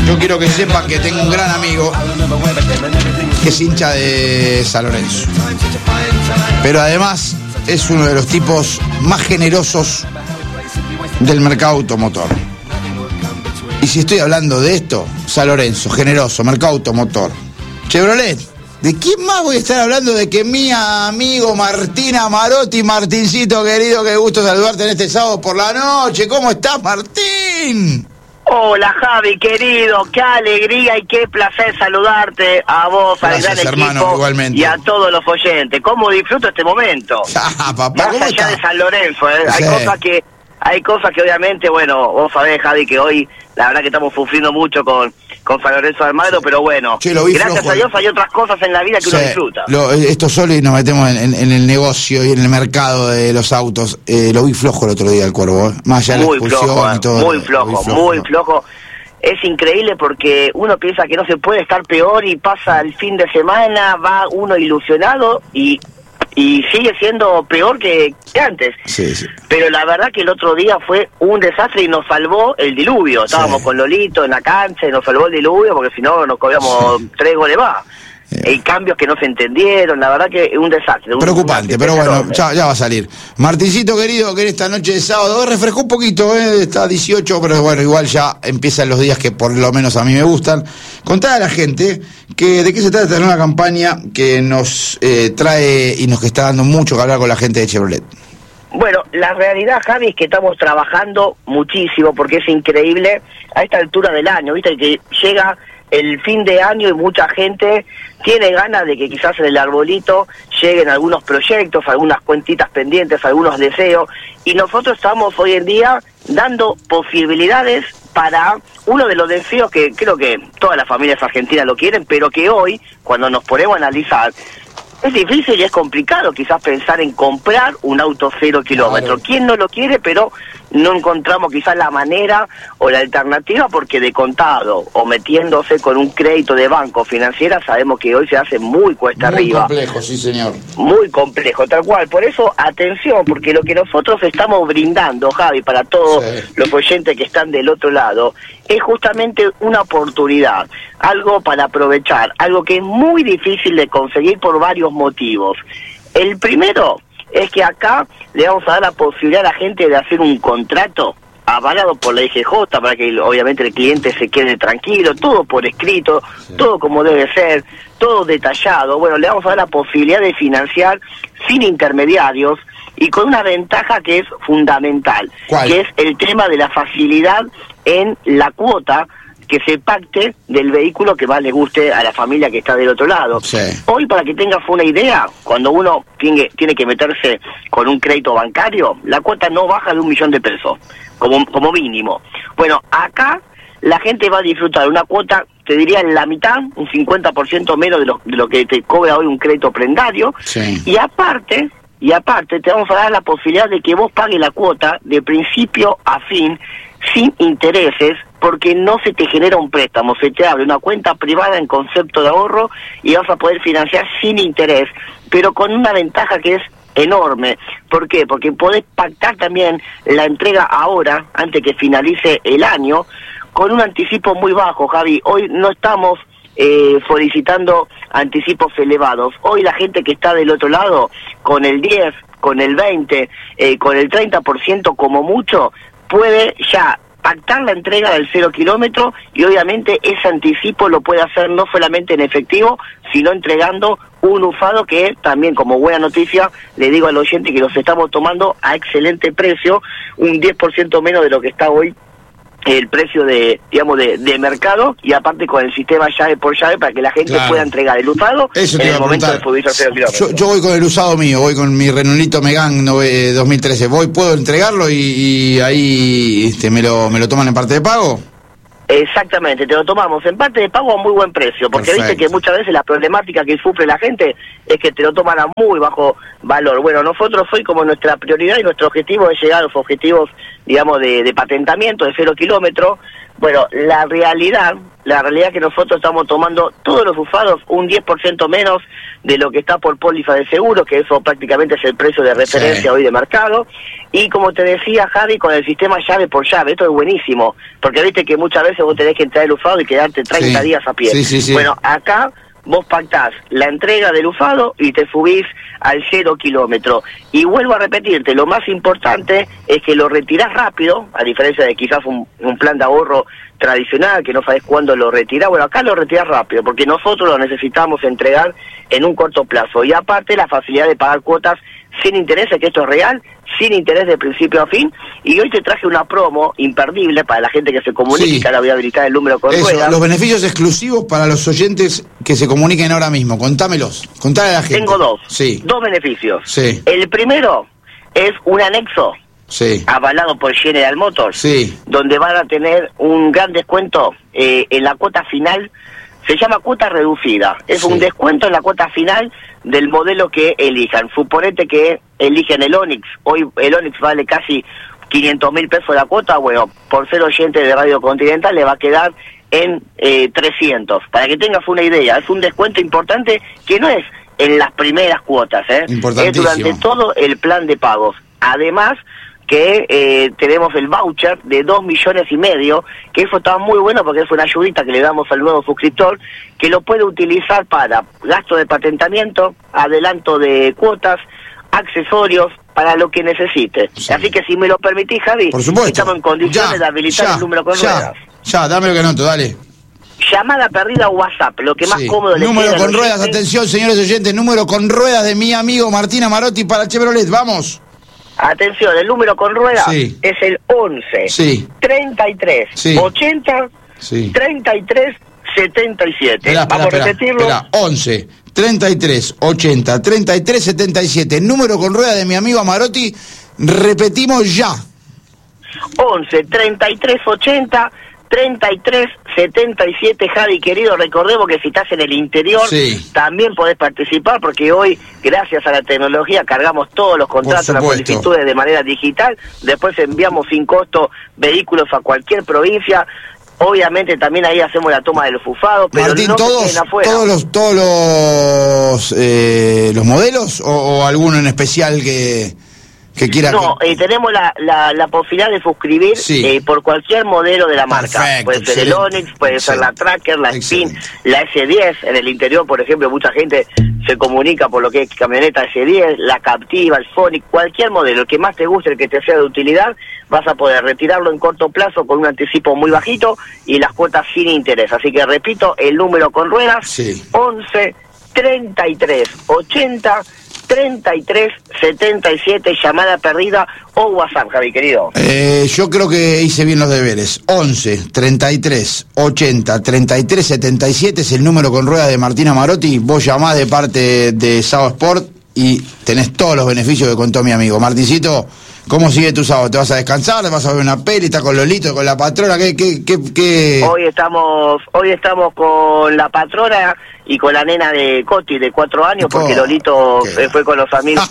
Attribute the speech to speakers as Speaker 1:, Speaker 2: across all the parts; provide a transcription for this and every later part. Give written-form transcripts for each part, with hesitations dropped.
Speaker 1: yo quiero que sepan que tengo un gran amigo que es hincha de San Lorenzo. Pero además es uno de los tipos más generosos del mercado automotor. Y si estoy hablando de esto, San Lorenzo, generoso, mercado automotor, Chevrolet. ¿De quién más voy a estar hablando? De que mi amigo Martín Amarotti. Martincito querido, qué gusto saludarte en este sábado por la noche. ¿Cómo estás, Martín?
Speaker 2: Hola, Javi, querido, qué alegría y qué placer saludarte a vos,
Speaker 1: gracias,
Speaker 2: al gran
Speaker 1: hermano,
Speaker 2: equipo,
Speaker 1: igualmente.
Speaker 2: Y a todos los oyentes. ¿Cómo disfruto este momento?
Speaker 1: Papá,
Speaker 2: más
Speaker 1: ¿cómo
Speaker 2: allá
Speaker 1: estás?
Speaker 2: de San Lorenzo, ¿eh?
Speaker 1: Sí.
Speaker 2: Hay cosas que obviamente, bueno, vos sabés, Javi, que hoy la verdad que estamos sufriendo mucho con San Lorenzo de Almagro, pero bueno,
Speaker 1: Che, lo vi
Speaker 2: gracias
Speaker 1: flojo,
Speaker 2: a Dios hay otras cosas en la vida que uno disfruta.
Speaker 1: Esto solo y nos metemos en el negocio y en el mercado de los autos. Lo vi flojo el otro día el Cuervo, más allá de la expulsión y todo.
Speaker 2: Muy flojo. Es increíble porque uno piensa que no se puede estar peor y pasa el fin de semana, va uno ilusionado y sigue siendo peor que antes.
Speaker 1: Sí.
Speaker 2: Pero la verdad que el otro día fue un desastre y nos salvó el diluvio. Estábamos con Lolito en la cancha y nos salvó el diluvio porque si no nos comíamos 3 goles más. Hay cambios que no se entendieron, la verdad que es un desastre.
Speaker 1: Preocupante, pero bueno, ya va a salir. Martincito querido, que en esta noche de sábado refrescó un poquito, está 18, pero bueno, igual ya empiezan los días que por lo menos a mí me gustan. Contá a la gente que de qué se trata esta nueva campaña que nos trae y nos está dando mucho que hablar con la gente de Chevrolet.
Speaker 2: Bueno, la realidad, Javi, es que estamos trabajando muchísimo porque es increíble a esta altura del año, viste que llega el fin de año y mucha gente tiene ganas de que quizás en el arbolito lleguen algunos proyectos, algunas cuentitas pendientes, algunos deseos, y nosotros estamos hoy en día dando posibilidades para uno de los deseos que creo que todas las familias argentinas lo quieren, pero que hoy, cuando nos ponemos a analizar, es difícil y es complicado quizás pensar en comprar un auto 0 kilómetros. Claro. ¿Quién no lo quiere? Pero no encontramos quizás la manera o la alternativa porque de contado o metiéndose con un crédito de banco financiera sabemos que hoy se hace muy cuesta arriba.
Speaker 1: Muy complejo, sí señor.
Speaker 2: Muy complejo, tal cual. Por eso, atención, porque lo que nosotros estamos brindando, Javi, para todos los oyentes que están del otro lado, es justamente una oportunidad, algo para aprovechar, algo que es muy difícil de conseguir por varios motivos. El primero es que acá le vamos a dar la posibilidad a la gente de hacer un contrato avalado por la IGJ para que obviamente el cliente se quede tranquilo, todo por escrito, todo como debe ser, todo detallado. Bueno, le vamos a dar la posibilidad de financiar sin intermediarios y con una ventaja que es fundamental, que es el tema de la facilidad en la cuota que se pacte del vehículo que más le guste a la familia que está del otro lado. Sí. Hoy, para que tengas una idea, cuando uno tiene que meterse con un crédito bancario, la cuota no baja de 1 millón de pesos, como mínimo. Bueno, acá la gente va a disfrutar una cuota, te diría en la mitad, un 50% menos de lo que te cobra hoy un crédito prendario, y aparte te vamos a dar la posibilidad de que vos pagues la cuota de principio a fin, sin intereses, porque no se te genera un préstamo, se te abre una cuenta privada en concepto de ahorro y vas a poder financiar sin interés, pero con una ventaja que es enorme. ¿Por qué? Porque podés pactar también la entrega ahora, antes que finalice el año, con un anticipo muy bajo, Javi. Hoy no estamos solicitando anticipos elevados. Hoy la gente que está del otro lado, con el 10, con el 20, con el 30% como mucho, puede ya pactar la entrega del 0 kilómetro y obviamente ese anticipo lo puede hacer no solamente en efectivo, sino entregando un usado que también, como buena noticia, le digo al oyente que los estamos tomando a excelente precio, un 10% menos de lo que está hoy el precio de mercado, y aparte con el sistema llave por llave para que la gente pueda entregar el usado en el momento de subirse a 0 kilómetros.
Speaker 1: Yo voy con el usado mío, voy con mi Renaultito Megane 2013. ¿Puedo entregarlo y ahí me lo toman en parte de pago?
Speaker 2: Exactamente, te lo tomamos en parte de pago a muy buen precio, porque viste que muchas veces la problemática que sufre la gente es que te lo toman a muy bajo valor. Bueno, nosotros hoy, como nuestra prioridad y nuestro objetivo es llegar a los objetivos, digamos, de patentamiento de 0 kilómetros, Bueno, la realidad es que nosotros estamos tomando todos los usados un 10% menos de lo que está por póliza de seguro, que eso prácticamente es el precio de referencia hoy de mercado. Y como te decía, Javi, con el sistema llave por llave, esto es buenísimo, porque viste que muchas veces vos tenés que entrar el usado y quedarte 30 días a pie.
Speaker 1: Sí.
Speaker 2: Bueno, acá vos pactás la entrega del usado y te subís al 0 kilómetro. Y vuelvo a repetirte, lo más importante es que lo retirás rápido, a diferencia de quizás un plan de ahorro tradicional, que no sabés cuándo lo retirás. Bueno, acá lo retirás rápido, porque nosotros lo necesitamos entregar en un corto plazo. Y aparte la facilidad de pagar cuotas sin interés, que esto es real, sin interés de principio a fin. Y hoy te traje una promo imperdible para la gente que se comunique, que ahora voy a habilitar el número con ruedas.
Speaker 1: Los beneficios exclusivos para los oyentes que se comuniquen ahora mismo, contámelos, contale a la gente.
Speaker 2: Tengo dos beneficios.
Speaker 1: Sí.
Speaker 2: El primero es un anexo avalado por General Motors, donde van a tener un gran descuento en la cuota final. Se llama cuota reducida, es un descuento en la cuota final del modelo que elijan. Suponete que eligen el Onix, hoy el Onix vale casi 500.000 pesos la cuota. Bueno, por ser oyente de Radio Continental le va a quedar en 300, para que tengas una idea. Es un descuento importante que no es en las primeras cuotas, es durante todo el plan de pagos. Además que tenemos el voucher de 2,5 millones, que eso está muy bueno porque es una ayudita que le damos al nuevo suscriptor, que lo puede utilizar para gasto de patentamiento, adelanto de cuotas, accesorios, para lo que necesite. Así que si me lo permitís, Javi,
Speaker 1: por supuesto,
Speaker 2: estamos en condiciones de habilitar el número con ruedas.
Speaker 1: Dame lo que noto, dale.
Speaker 2: Llamada perdida o WhatsApp, lo que más cómodo le
Speaker 1: número con ruedas, atención señores oyentes, número con ruedas de mi amigo Martín Amarotti para Chevrolet, vamos. Atención,
Speaker 2: el número con ruedas es el 11 33 80 33 77. Vamos a repetirlo.
Speaker 1: 11 33 80 33 77. Número con ruedas de mi amigo Amarotti. Repetimos ya.
Speaker 2: 11 33 80 33 77, Javi querido. Recordemos que si estás en el interior también podés participar, porque hoy, gracias a la tecnología, cargamos todos los contratos, las solicitudes de manera digital. Después enviamos sin costo vehículos a cualquier provincia. Obviamente también ahí hacemos la toma de los usados, pero
Speaker 1: Martín,
Speaker 2: no
Speaker 1: todos los modelos o alguno en especial que quiera.
Speaker 2: No, tenemos la posibilidad de suscribir por cualquier modelo de la marca. Puede ser el Onix, puede ser la Tracker, la Spin, la S10. En el interior, por ejemplo, mucha gente se comunica por lo que es camioneta S10, la Captiva, el Sonic, cualquier modelo, el que más te guste, el que te sea de utilidad, vas a poder retirarlo en corto plazo con un anticipo muy bajito y las cuotas sin interés. Así que repito, el número con ruedas, 11 33 80 33 77, llamada perdida o WhatsApp, Javi querido.
Speaker 1: Yo creo que hice bien los deberes. 11 33 80 33 77 es el número con ruedas de Martín Amarotti. Vos llamás de parte de Sao Sport y tenés todos los beneficios que contó mi amigo. Martincito, ¿cómo sigue tu sábado? ¿Te vas a descansar? ¿Te vas a ver una peli? ¿Estás con Lolito, con la patrona? ¿Qué?
Speaker 2: Hoy estamos con la patrona y con la nena de Coti, de 4 años, porque Lolito fue con los amigos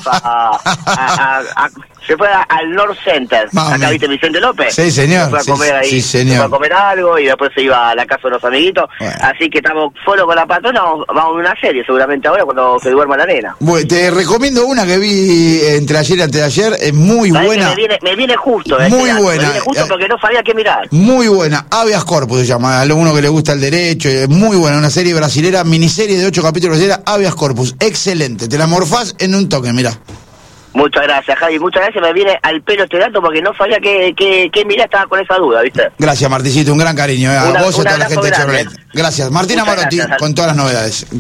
Speaker 2: se fue al North Center. Acá viste Vicente López.
Speaker 1: Sí, señor.
Speaker 2: Se fue a comer ahí.
Speaker 1: Sí, señor.
Speaker 2: Se fue a comer algo y después se iba a la casa de los amiguitos. Bueno. Así que estamos solo con la patrona. Vamos a una serie seguramente ahora cuando se duerma la nena.
Speaker 1: Bueno, te recomiendo una que vi entre ayer y antes de ayer. Es muy buena.
Speaker 2: Me viene justo.
Speaker 1: Muy buena.
Speaker 2: Me viene justo porque no sabía qué mirar.
Speaker 1: Muy buena. Habeas Corpus se llama. A uno que le gusta el derecho. Es muy buena. Una serie brasilera, miniserie de 8 capítulos brasilera. Habeas Corpus. Excelente. Te la morfás en un toque, mirá.
Speaker 2: Muchas gracias, Javi. Muchas gracias. Me viene al pelo este dato porque no sabía qué mirar, estaba con esa duda, ¿viste?
Speaker 1: Gracias, Marticito. Un gran cariño. A vos y a toda la gente de Chevrolet. Gracias. Martín Amarotti con todas las novedades.